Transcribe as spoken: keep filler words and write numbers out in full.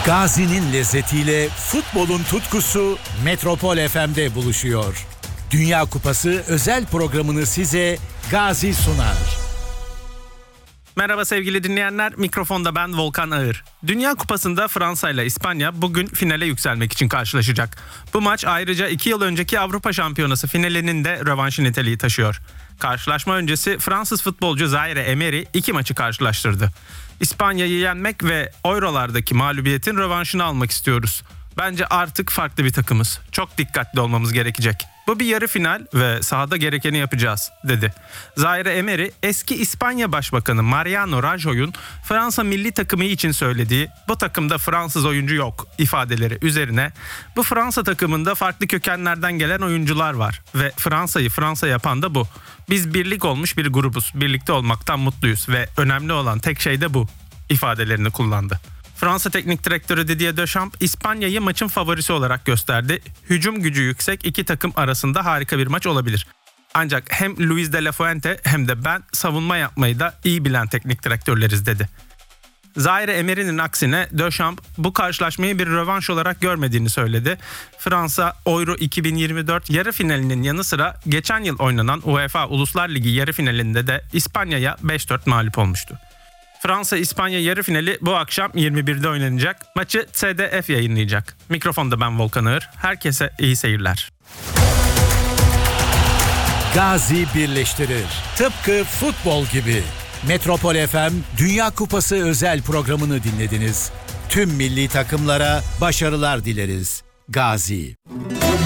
Gazi'nin lezzetiyle futbolun tutkusu Metropol F M'de buluşuyor. Dünya Kupası özel programını size Gazi sunar. Merhaba sevgili dinleyenler, mikrofonda ben Volkan Ağır. Dünya Kupası'nda Fransa ile İspanya bugün finale yükselmek için karşılaşacak. Bu maç ayrıca iki yıl önceki Avrupa Şampiyonası finalinin de rövanşı niteliği taşıyor. Karşılaşma öncesi Fransız futbolcu Zaire Emery iki maçı karşılaştırdı. İspanya'yı yenmek ve Euro'lardaki mağlubiyetin rövanşını almak istiyoruz. Bence artık farklı bir takımız. Çok dikkatli olmamız gerekecek. Bu bir yarı final ve sahada gerekeni yapacağız, dedi. Zaire Emery, eski İspanya Başbakanı Mariano Rajoy'un Fransa milli takımı için söylediği "bu takımda Fransız oyuncu yok" ifadeleri üzerine bu Fransa takımında farklı kökenlerden gelen oyuncular var ve Fransa'yı Fransa yapan da bu. Biz birlik olmuş bir grubuz, birlikte olmaktan mutluyuz ve önemli olan tek şey de bu ifadelerini kullandı. Fransa Teknik Direktörü Didier Deschamps İspanya'yı maçın favorisi olarak gösterdi. Hücum gücü yüksek iki takım arasında harika bir maç olabilir. Ancak hem Luis de la Fuente hem de ben savunma yapmayı da iyi bilen teknik direktörleriz, dedi. Zaire Emery'nin aksine Deschamps bu karşılaşmayı bir rövanş olarak görmediğini söyledi. Fransa Euro iki bin yirmi dört yarı finalinin yanı sıra geçen yıl oynanan UEFA Uluslar Ligi yarı finalinde de İspanya'ya beş dört mağlup olmuştu. Fransa-İspanya yarı finali bu akşam yirmi birde oynanacak. Maçı T D F yayınlayacak. Mikrofonda ben Volkan Ağır. Herkese iyi seyirler. Gazi birleştirir. Tıpkı futbol gibi. Metropol F M Dünya Kupası özel programını dinlediniz. Tüm milli takımlara başarılar dileriz. Gazi.